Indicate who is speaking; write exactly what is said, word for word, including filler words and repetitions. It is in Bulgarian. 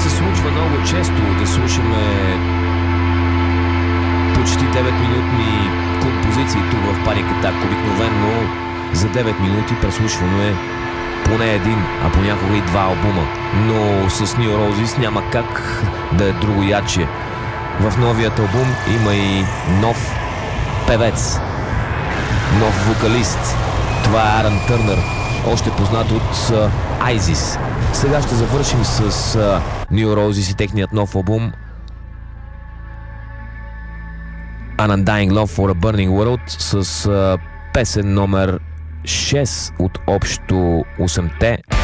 Speaker 1: се случва много често да слушаме почти девет минутни композиции тук в Panic Attack. Обикновено за девет минути преслушваме поне един, а понякога и два албума. Но с New Roses няма как да е другояче. В новият албум има и нов певец, нов вокалист. Това е Арън Търнър, още познат от uh, ISIS. Сега ще завършим с uh, New Roses и техният нов албум An Undying Love for a Burning World с uh, песен номер шест от общо осемте.